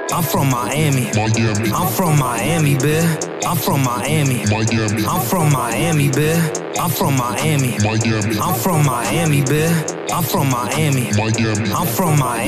I'm from Miami. I'm from Miami, bitch. I'm from Miami. I'm from Miami, bitch. I'm from Miami. I'm from Miami, bitch. I'm from Miami. I'm from Miami.